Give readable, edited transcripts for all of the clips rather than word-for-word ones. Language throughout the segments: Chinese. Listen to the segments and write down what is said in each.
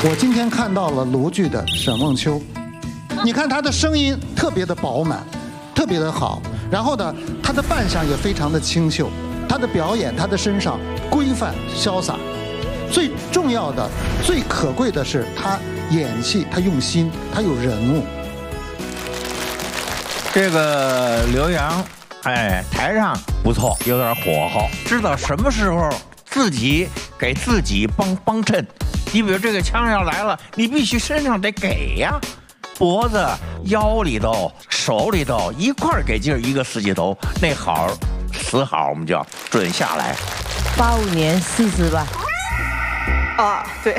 我今天看到了卢剧的沈梦秋，你看她的声音特别的饱满，特别的好，然后呢，她的扮相也非常的清秀，她的表演，她的身上规范潇洒，最重要的、最可贵的是她演戏，她用心，她有人物。 这个刘洋，哎，台上不错，有点火候，知道什么时候自己给自己帮衬。你比如这个枪要来了，你必须身上得给呀，脖子、腰里头、手里头一块儿给劲儿，一个四季头，那好死好，我们叫准下来。 85年40吧。 啊，对。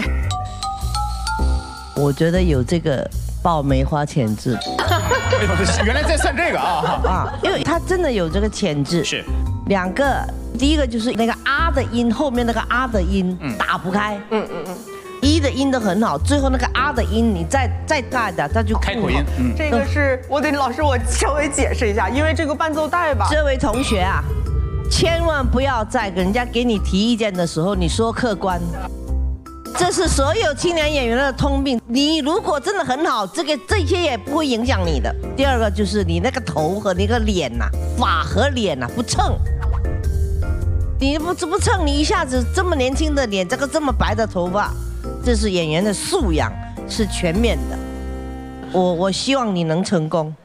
我觉得有这个爆梅花潜质。 原来在算这个啊！ 因为他真的有这个潜质。是。2个，第一个就是那个啊的音，后面那个啊的音打不开。一的音都很好，最后那个啊的音你再大一点，它就开口音。 这个是我得老师我稍微解释一下，因为这个伴奏带吧。 这位同学啊，千万不要在人家给你提意见的时候你说客观，这是所有青年演员的通病。你如果真的很好，这些也不会影响你的。第二个就是你那个头和那个脸呐，发和脸呐不称。你不称，你一下子这么年轻的脸，这么白的头发。这是演员的素养，是全面的。我希望你能成功。